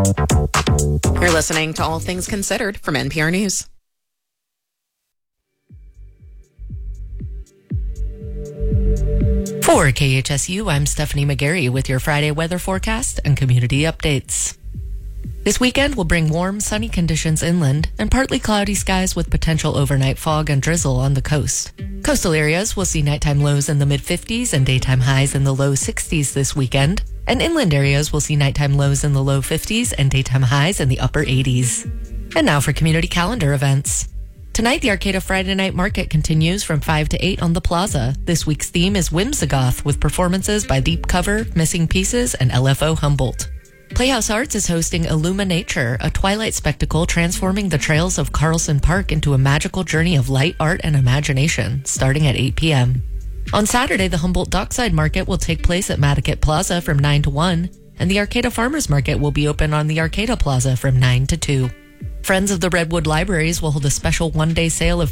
You're listening to All Things Considered from NPR News. For KHSU, I'm Stephanie McGarry with your Friday weather forecast and community updates. This weekend will bring warm, sunny conditions inland and partly cloudy skies with potential overnight fog and drizzle on the coast. Coastal areas will see nighttime lows in the mid-50s and daytime highs in the low 60s this weekend, and inland areas will see nighttime lows in the low 50s and daytime highs in the upper 80s. And now for community calendar events. Tonight, the Arcata Friday Night Market continues from 5 to 8 on the plaza. This week's theme is Whimsigoth, with performances by Deep Cover, Missing Pieces, and LFO Humboldt. Playhouse Arts is hosting Illuminature, a twilight spectacle transforming the trails of Carlson Park into a magical journey of light, art, and imagination, starting at 8 p.m. On Saturday, the Humboldt Dockside Market will take place at Madaket Plaza from 9 to 1, and the Arcata Farmers Market will be open on the Arcata Plaza from 9 to 2. Friends of the Redwood Libraries will hold a special one-day sale of